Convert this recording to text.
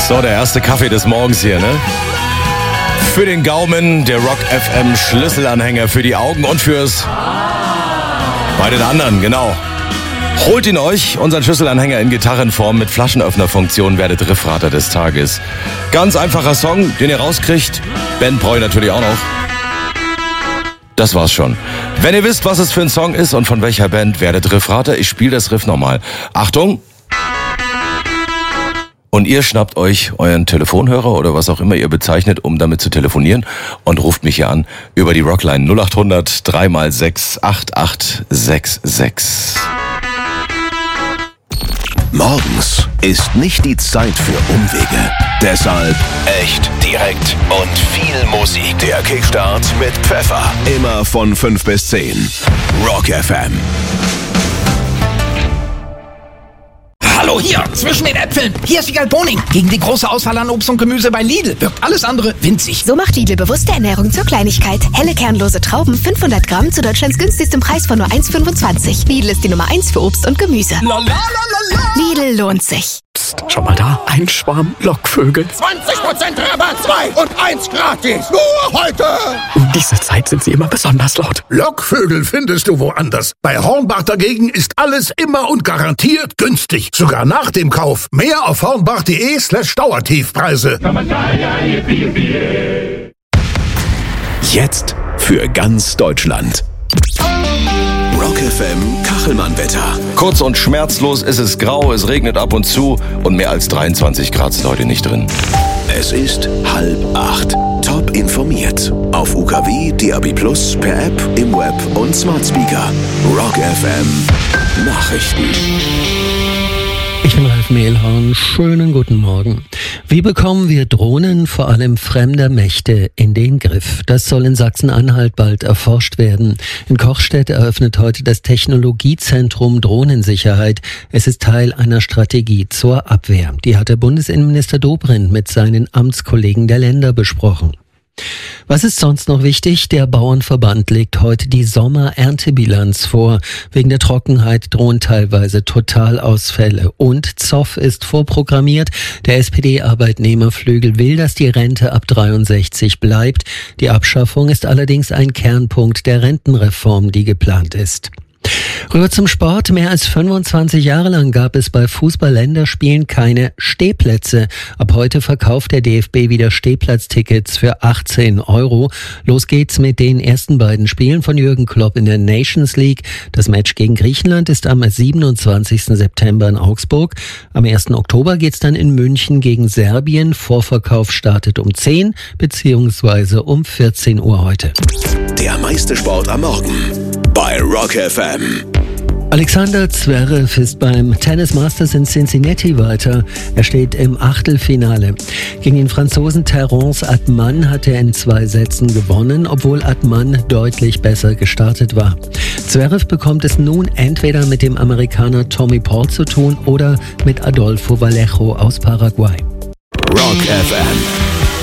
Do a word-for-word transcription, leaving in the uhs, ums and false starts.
So, der erste Kaffee des Morgens hier, ne? Für den Gaumen, der Rock F M Schlüsselanhänger für die Augen und fürs... Bei den anderen, genau. Holt ihn euch, unseren Schlüsselanhänger in Gitarrenform mit Flaschenöffnerfunktion, werdet Riffrater des Tages. Ganz einfacher Song, den ihr rauskriegt. Ben Breu natürlich auch noch. Das war's schon. Wenn ihr wisst, was es für ein Song ist und von welcher Band, werdet Riffrater. Ich spiele das Riff nochmal. Achtung! Und ihr schnappt euch euren Telefonhörer oder was auch immer ihr bezeichnet, um damit zu telefonieren und ruft mich hier an über die Rockline null acht hundert drei mal sechs acht acht sechs sechs. Morgens ist nicht die Zeit für Umwege. Deshalb echt direkt und viel Musik. Der Kickstart mit Pfeffer. Immer von fünf bis zehn. Rock F M. Hallo hier, zwischen den Äpfeln. Hier ist Wiegald Boning. Gegen die große Auswahl an Obst und Gemüse bei Lidl wirkt alles andere winzig. So macht Lidl bewusste Ernährung zur Kleinigkeit. Helle kernlose Trauben, fünfhundert Gramm zu Deutschlands günstigstem Preis von nur eins Komma fünfundzwanzig. Lidl ist die Nummer eins für Obst und Gemüse. La, la, la, la, la. Lidl lohnt sich. Psst, schau mal da, ein Schwarm Lockvögel. zwanzig Prozent Rabatt, zwei und eins gratis. Nur heute. Um diese Zeit sind sie immer besonders laut. Lockvögel findest du woanders. Bei Hornbach dagegen ist alles immer und garantiert günstig. Sogar nach dem Kauf. Mehr auf hornbach.de slash Dauertiefpreise. Jetzt für ganz Deutschland. Rock F M Kachelmann-Wetter. Kurz und schmerzlos ist es grau, es regnet ab und zu und mehr als dreiundzwanzig Grad sind heute nicht drin. Es ist halb acht. Top informiert. Auf U K W, D A B plus, per App, im Web und Smart Speaker. Rock F M Nachrichten. Ich bin Ralf Mehlhorn. Schönen guten Morgen. Wie bekommen wir Drohnen, vor allem fremder Mächte, in den Griff? Das soll in Sachsen-Anhalt bald erforscht werden. In Kochstedt eröffnet heute das Technologiezentrum Drohnensicherheit. Es ist Teil einer Strategie zur Abwehr. Die hat der Bundesinnenminister Dobrindt mit seinen Amtskollegen der Länder besprochen. Was ist sonst noch wichtig? Der Bauernverband legt heute die Sommererntebilanz vor. Wegen der Trockenheit drohen teilweise Totalausfälle. Und Zoff ist vorprogrammiert. Der S P D-Arbeitnehmerflügel will, dass die Rente ab dreiundsechzig bleibt. Die Abschaffung ist allerdings ein Kernpunkt der Rentenreform, die geplant ist. Rüber zum Sport. Mehr als fünfundzwanzig Jahre lang gab es bei Fußball-Länderspielen keine Stehplätze. Ab heute verkauft der D F B wieder Stehplatztickets für achtzehn Euro. Los geht's mit den ersten beiden Spielen von Jürgen Klopp in der Nations League. Das Match gegen Griechenland ist am siebenundzwanzigsten September in Augsburg. Am ersten Oktober geht's dann in München gegen Serbien. Vorverkauf startet um zehn beziehungsweise um vierzehn Uhr heute. Der meiste Sport am Morgen bei Rock F M. Alexander Zverev ist beim Tennis Masters in Cincinnati weiter. Er steht im Achtelfinale. Gegen den Franzosen Terence Atman hat er in zwei Sätzen gewonnen, obwohl Atman deutlich besser gestartet war. Zverev bekommt es nun entweder mit dem Amerikaner Tommy Paul zu tun oder mit Adolfo Vallejo aus Paraguay. Rock F M.